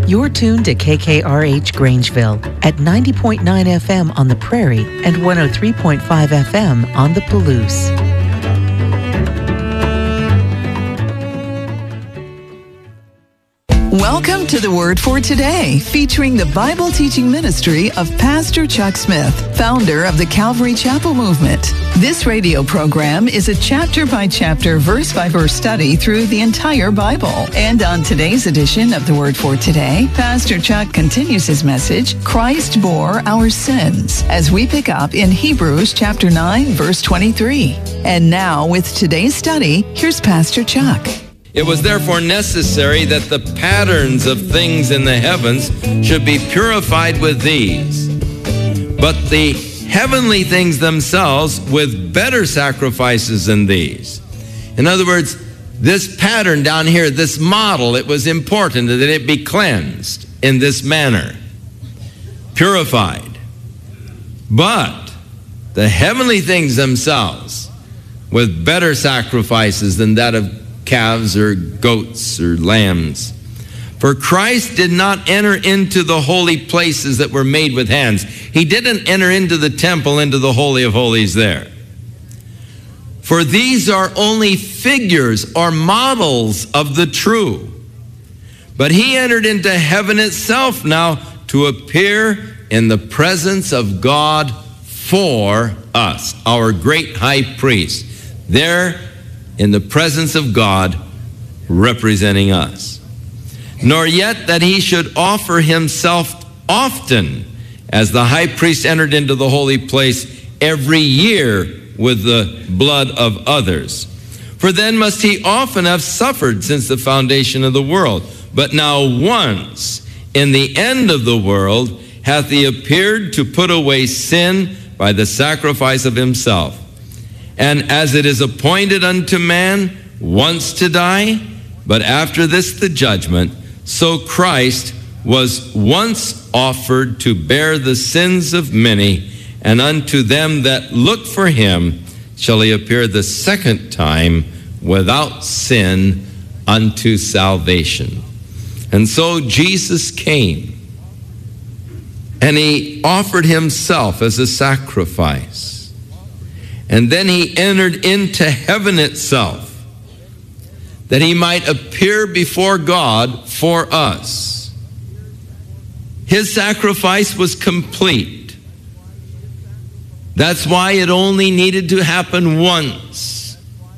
You're tuned to KKRH Grangeville at 90.9 FM on the Prairie and 103.5 FM on the Palouse. Welcome to the Word for Today, featuring the Bible teaching ministry of Pastor Chuck Smith, founder of the Calvary Chapel Movement. This radio program is a chapter-by-chapter, verse-by-verse study through the entire Bible. And on today's edition of the Word for Today, Pastor Chuck continues his message, Christ bore our sins, as we pick up in Hebrews chapter 9, verse 23. And now, with today's study, here's Pastor Chuck. It was therefore necessary that the patterns of things in the heavens should be purified with these, but the heavenly things themselves with better sacrifices than these. In other words, this pattern down here, this model, it was important that it be cleansed in this manner, purified. But the heavenly things themselves with better sacrifices than that of calves or goats or lambs. For Christ did not enter into the holy places that were made with hands. He didn't enter into the temple, into the Holy of Holies there. For these are only figures or models of the true. But he entered into heaven itself now to appear in the presence of God for us, our great high priest. There in the presence of God, representing us. Nor yet that he should offer himself often, as the high priest entered into the holy place every year with the blood of others. For then must he often have suffered since the foundation of the world. But now once, in the end of the world, hath he appeared to put away sin by the sacrifice of himself. And as it is appointed unto man once to die, but after this the judgment, so Christ was once offered to bear the sins of many, and unto them that look for him shall he appear the second time without sin unto salvation. And so Jesus came, and he offered himself as a sacrifice. And then he entered into heaven itself, that he might appear before God for us. His sacrifice was complete. That's why it only needed to happen once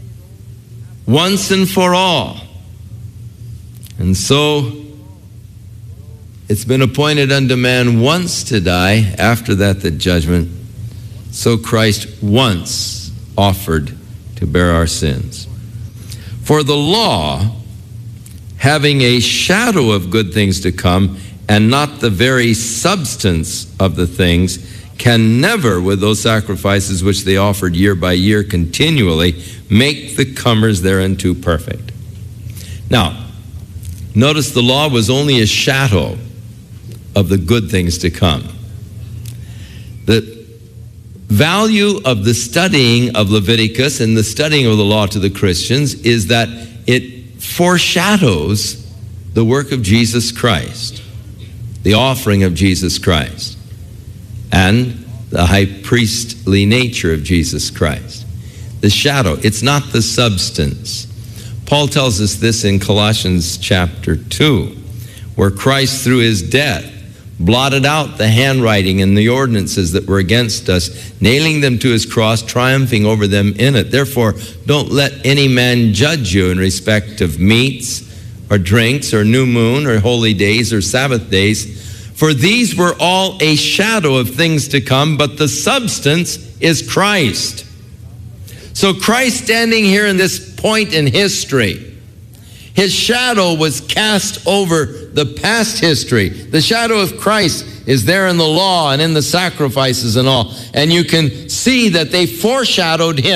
and for all. And so it's been appointed unto man once to die, after that the judgment. So Christ once offered to bear our sins. For the law, having a shadow of good things to come, and not the very substance of the things, can never, with those sacrifices which they offered year by year continually, make the comers thereunto perfect. Now, notice the law was only a shadow of the good things to come. The value of the studying of Leviticus and the studying of the law to the Christians is that it foreshadows the work of Jesus Christ, the offering of Jesus Christ, and the high priestly nature of Jesus Christ. The shadow, it's not the substance. Paul tells us this in Colossians chapter 2, where Christ through his death blotted out the handwriting and the ordinances that were against us, nailing them to his cross, triumphing over them in it. Therefore, don't let any man judge you in respect of meats or drinks or new moon or holy days or Sabbath days, for these were all a shadow of things to come, but the substance is Christ. So Christ standing here in this point in history, his shadow was cast over the past history. The shadow of Christ is there in the law and in the sacrifices and all. And you can see that they foreshadowed him.